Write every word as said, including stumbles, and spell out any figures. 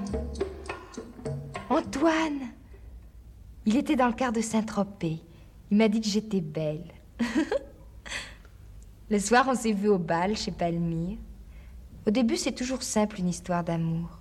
Antoine! Il était dans le quart de Saint-Tropez. Il m'a dit que j'étais belle. Le soir, on s'est vu au bal chez Palmyre. Au début, c'est toujours simple, une histoire d'amour.